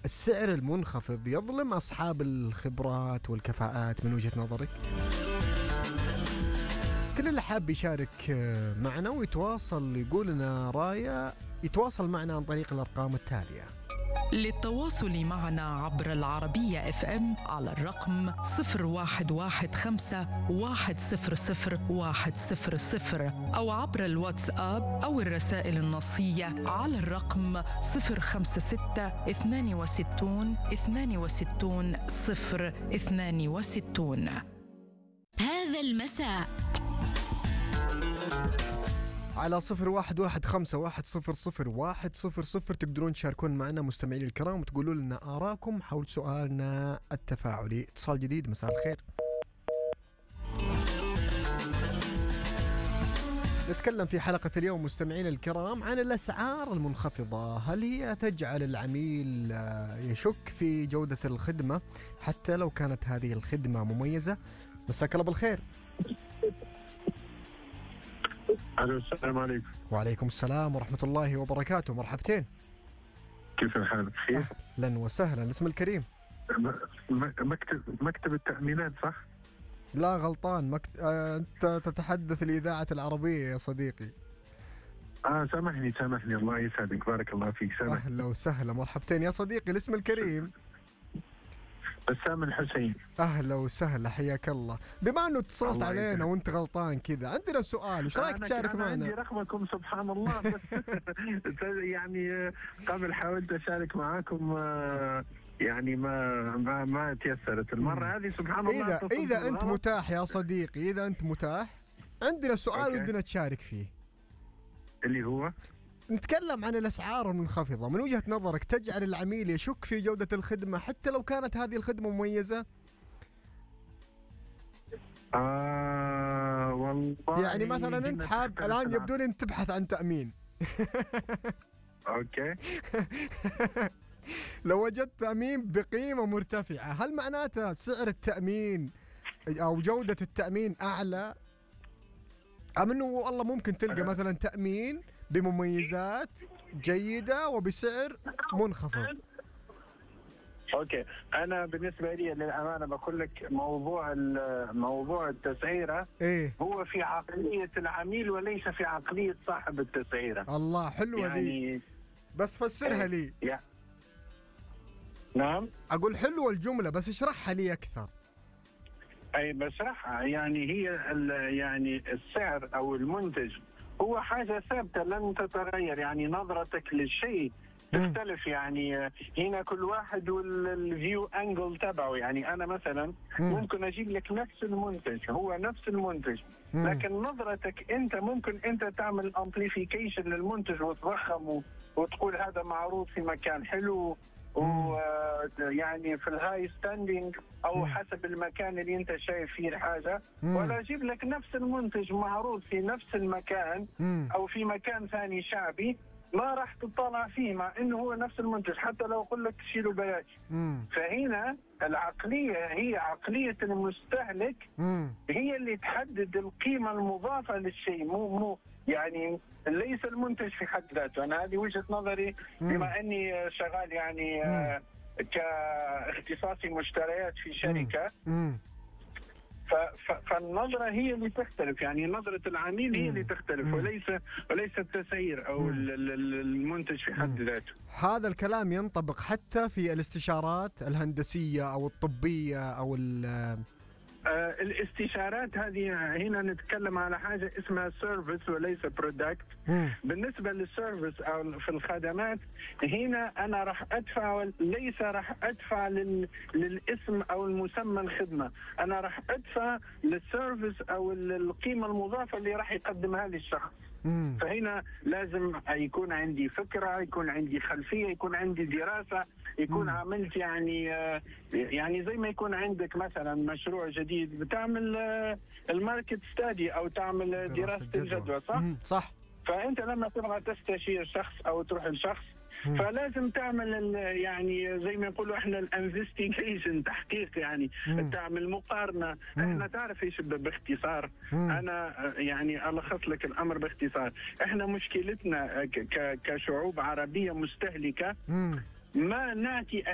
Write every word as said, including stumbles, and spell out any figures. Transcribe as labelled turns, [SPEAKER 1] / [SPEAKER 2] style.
[SPEAKER 1] السعر المنخفض يظلم أصحاب الخبرات والكفاءات من وجهة نظرك؟ كل اللي حاب يشارك معنا ويتواصل يقول لنا رايه يتواصل معنا عن طريق الأرقام التالية.
[SPEAKER 2] للتواصل معنا عبر العربية اف ام على الرقم صفر واحد واحد خمسة واحد صفر صفر واحد صفر صفر أو عبر الواتساب أو الرسائل النصية على الرقم صفر خمسة ستة اثنان وستون اثنان وستون صفر اثنان وستون.
[SPEAKER 3] هذا المساء
[SPEAKER 1] على صفر واحد واحد خمسة واحد صفر صفر واحد صفر صفر تقدرون تشاركون معنا مستمعين الكرام وتقولوا لنا آراءكم حول سؤالنا التفاعلي. اتصال جديد، مساء الخير. نتكلم في حلقة اليوم مستمعين الكرام عن الأسعار المنخفضة، هل هي تجعل العميل يشك في جودة الخدمة حتى لو كانت هذه الخدمة مميزة؟ مساك الله بالخير.
[SPEAKER 4] الو السلام عليكم.
[SPEAKER 1] وعليكم السلام ورحمة الله وبركاته، مرحبتين.
[SPEAKER 4] كيف الحال؟ بخير؟
[SPEAKER 1] أهلا وسهلا، الاسم الكريم؟
[SPEAKER 4] مكتب مكتب التأمينات صح؟
[SPEAKER 1] لا غلطان، مكت... آه، أنت تتحدث الإذاعة العربية يا صديقي.
[SPEAKER 4] آه سامحني سامحني الله يسعدك، بارك الله فيك. سامحني.
[SPEAKER 1] أهلا وسهلا، مرحبتين يا صديقي، الاسم الكريم؟
[SPEAKER 4] بسام الحسين.
[SPEAKER 1] أهلا وسهلا، حياك الله. بما أنه اتصلت علينا وأنت غلطان كذا، عندنا سؤال، وش رأيك تشارك معنا؟
[SPEAKER 4] أنا عندي رقمكم سبحان الله بس يعني قبل حاولت أشارك معاكم يعني ما ما ما تيسرت المرة هذه سبحان الله.
[SPEAKER 1] إذا إذا أنت متاح يا صديقي، إذا أنت متاح عندنا سؤال ودنا تشارك فيه.
[SPEAKER 4] اللي هو
[SPEAKER 1] نتكلم عن الأسعار المنخفضة، من وجهة نظرك تجعل العميل يشك في جودة الخدمة حتى لو كانت هذه الخدمة مميزة؟
[SPEAKER 4] آه والله
[SPEAKER 1] يعني مثلا أنت حاب الآن يبدو لي أنت تبحث عن تأمين.
[SPEAKER 4] أوكي.
[SPEAKER 1] لو وجدت تأمين بقيمة مرتفعة، هل معناته سعر التأمين أو جودة التأمين أعلى؟ أم أنه والله ممكن تلقى مثلا تأمين بمميزات جيدة وبسعر منخفض؟
[SPEAKER 4] اوكي، انا بالنسبه لي للامانه بقول لك موضوع موضوع التسعيره
[SPEAKER 1] إيه؟
[SPEAKER 4] هو في عقليه العميل وليس في عقليه صاحب التسعيره.
[SPEAKER 1] الله، حلوه
[SPEAKER 4] يعني
[SPEAKER 1] ذي، بس فسرها
[SPEAKER 4] إيه؟
[SPEAKER 1] لي.
[SPEAKER 4] يعني نعم،
[SPEAKER 1] اقول حلوه الجمله بس اشرحها لي اكثر.
[SPEAKER 4] اي بشرحها. يعني هي يعني السعر او المنتج هو حاجة ثابتة لن تتغير، يعني نظرتك للشيء تختلف. يعني هنا كل واحد والفيو انجل تبعه. يعني أنا مثلا ممكن أجيب لك نفس المنتج، هو نفس المنتج، لكن نظرتك أنت ممكن أنت تعمل امبليفيكيشن للمنتج وتضخمه وتقول هذا معروض في مكان حلو ويعني في الهاي ستاندينج او حسب المكان اللي انت شايف فيه الحاجه، ولا اجيب لك نفس المنتج معروض في نفس المكان او في مكان ثاني شعبي ما راح تطلع فيه مع انه هو نفس المنتج حتى لو اقول لك شيلوا بياج. فهنا العقليه هي عقليه المستهلك، هي اللي تحدد القيمه المضافه للشيء، مو مو يعني ليس المنتج في حد ذاته. انا هذه وجهه نظري بما اني شغال يعني آه كاختصاصي مشتريات في شركه. فالنظرة هي اللي تختلف، يعني نظرة العميل هي اللي تختلف وليس وليس التسعير أو المنتج في حد ذاته.
[SPEAKER 1] هذا الكلام ينطبق حتى في الاستشارات الهندسية أو الطبية أو ال
[SPEAKER 4] آه الاستشارات هذه هنا نتكلم على حاجة اسمها سيرفيس وليس برودكت. بالنسبة للسيرفيس أو في الخدمات هنا أنا راح أدفع، ليس راح أدفع لل... للاسم أو المسمى الخدمة، أنا راح أدفع للسيرفيس أو القيمة المضافة اللي راح يقدمها لي الشخص. فهنا لازم يكون عندي فكرة، يكون عندي خلفية، يكون عندي دراسة، يكون مم. عملت يعني يعني زي ما يكون عندك مثلا مشروع جديد بتعمل الماركت ستادي او تعمل دراسة الجدوى، صح؟
[SPEAKER 1] صح.
[SPEAKER 4] فانت لما تبغى تستشير شخص او تروح لشخص مم. فلازم تعمل يعني زي ما يقولوا احنا الانفستيجيشن، تحقيق، يعني مم. تعمل مقارنة. مم. احنا تعرف ايش باختصار، مم. انا يعني الخص لك الامر باختصار. احنا مشكلتنا كشعوب عربية مستهلكة مم. ما ناتي